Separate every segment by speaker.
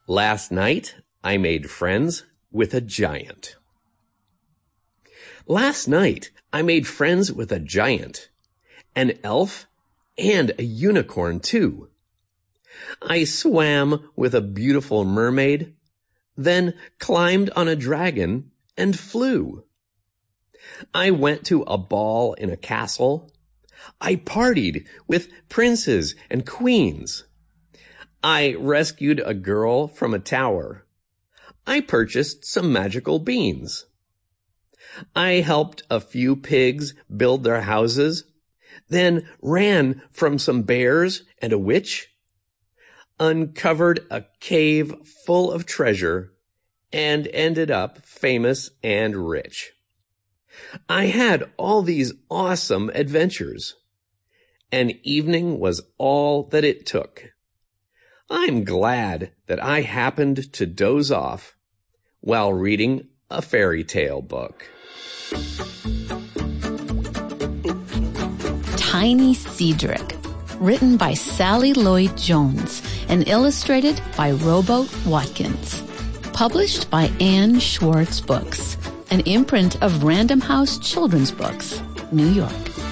Speaker 1: Last night, I made friends with a giant. Last night, I made friends with a giant, an elf, and a unicorn, too. I swam with a beautiful mermaid, then climbed on a dragon and flew. I went to a ball in a castle. I partied with princes and queens. I rescued a girl from a tower. I purchased some magical beans. I helped a few pigs build their houses, then ran from some bears and a witch, uncovered a cave full of treasure, and ended up famous and rich. I had all these awesome adventures. An evening was all that it took. I'm glad that I happened to doze off while reading a fairy tale book.
Speaker 2: Tiny Cedric, written by Sally Lloyd Jones and illustrated by Rowboat Watkins. Published by Anne Schwartz Books, an imprint of Random House Children's Books, New York.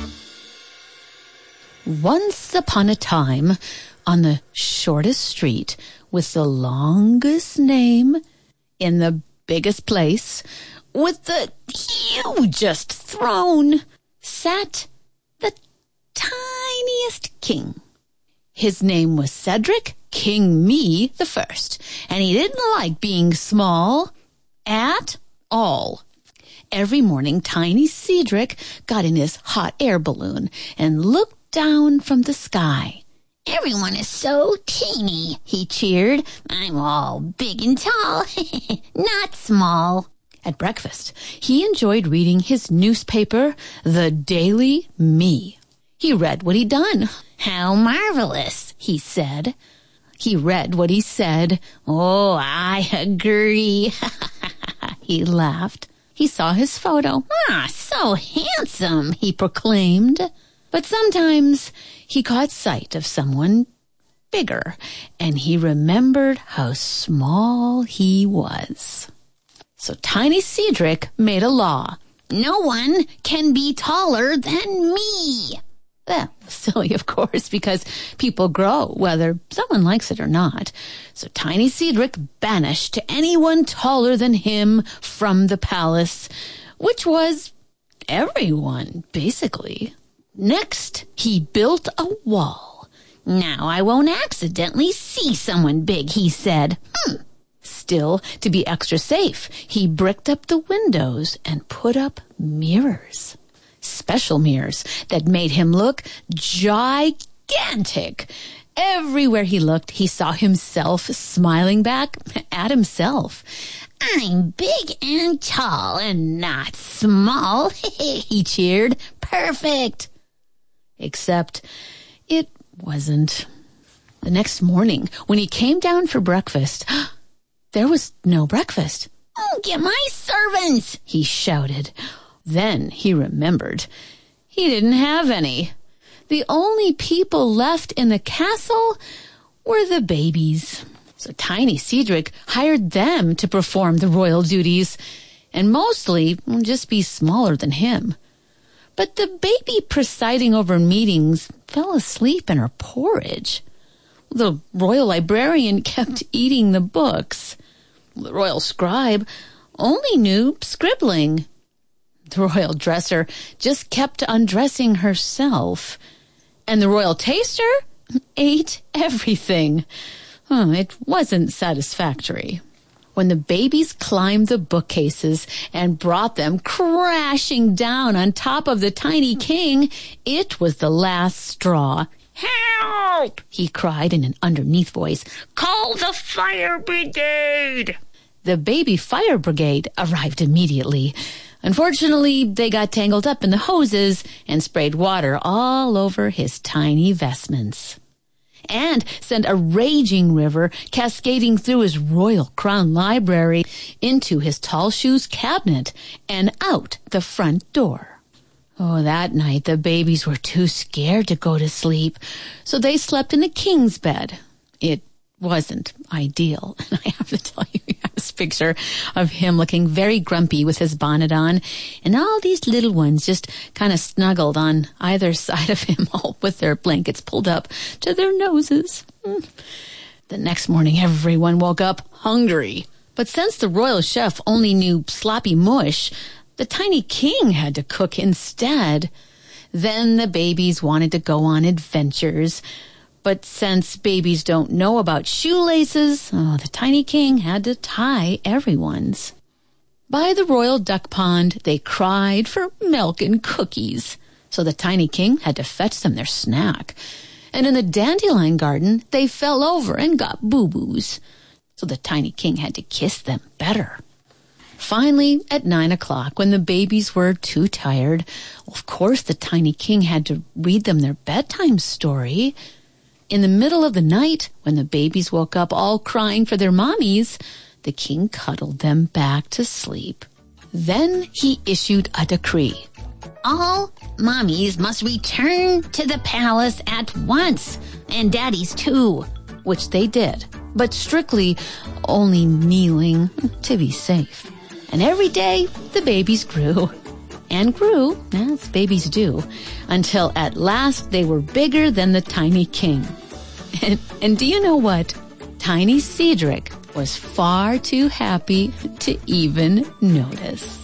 Speaker 2: Once upon a time, on the shortest street with the longest name in the biggest place with the hugest throne sat the tiniest king. His name was Cedric King Me the First, and he didn't like being small at all. Every morning, tiny Cedric got in his hot air balloon and looked down from the sky.
Speaker 3: Everyone is so teeny, he cheered. I'm all big and tall, not small.
Speaker 2: At breakfast, he enjoyed reading his newspaper, The Daily Me. He read what he'd done.
Speaker 3: How marvelous, he said.
Speaker 2: He read what he said.
Speaker 3: Oh, I agree.
Speaker 2: He laughed. He saw his photo.
Speaker 3: So handsome,
Speaker 2: he proclaimed. But sometimes he caught sight of someone bigger, and he remembered how small he was. So Tiny Cedric made a law.
Speaker 3: No one can be taller than me.
Speaker 2: Silly, of course, because people grow, whether someone likes it or not. So Tiny Cedric banished anyone taller than him from the palace, which was everyone, basically. Next, he built a wall.
Speaker 3: Now I won't accidentally see someone big, he said.
Speaker 2: Still, to be extra safe, he bricked up the windows and put up mirrors. Special mirrors that made him look gigantic. Everywhere he looked, he saw himself smiling back at himself.
Speaker 3: I'm big and tall and not small, he cheered. Perfect.
Speaker 2: Except it wasn't. The next morning, when he came down for breakfast, there was no breakfast.
Speaker 3: Oh, get my servants, he shouted.
Speaker 2: Then he remembered. He didn't have any. The only people left in the castle were the babies. So Tiny Cedric hired them to perform the royal duties, and mostly just be smaller than him. But the baby presiding over meetings fell asleep in her porridge. The royal librarian kept eating the books. The royal scribe only knew scribbling. The royal dresser just kept undressing herself. And the royal taster ate everything. It wasn't satisfactory. When the babies climbed the bookcases and brought them crashing down on top of the tiny king, it was the last straw.
Speaker 3: Help!
Speaker 2: He cried in an underneath voice.
Speaker 3: Call the fire brigade!
Speaker 2: The baby fire brigade arrived immediately. Unfortunately, they got tangled up in the hoses and sprayed water all over his tiny vestments. And sent a raging river cascading through his royal crown library into his tall shoes cabinet and out the front door. Oh, that night the babies were too scared to go to sleep, so they slept in the king's bed. It wasn't ideal. And I have to tell you, he has this picture of him looking very grumpy with his bonnet on, and all these little ones just kind of snuggled on either side of him, all with their blankets pulled up to their noses. The next morning, everyone woke up hungry. But since the royal chef only knew sloppy mush, the tiny king had to cook instead. Then the babies wanted to go on adventures. But since babies don't know about shoelaces, the tiny king had to tie everyone's. By the royal duck pond, they cried for milk and cookies. So the tiny king had to fetch them their snack. And in the dandelion garden, they fell over and got boo-boos. So the tiny king had to kiss them better. Finally, at 9 o'clock, when the babies were too tired, of course the tiny king had to read them their bedtime story. In the middle of the night, when the babies woke up all crying for their mommies, the king cuddled them back to sleep. Then he issued a decree.
Speaker 3: All mommies must return to the palace at once, and daddies too.
Speaker 2: Which they did, but strictly only kneeling to be safe. And every day, the babies grew and grew, as babies do, until at last they were bigger than the tiny king. And do you know what? Tiny Cedric was far too happy to even notice.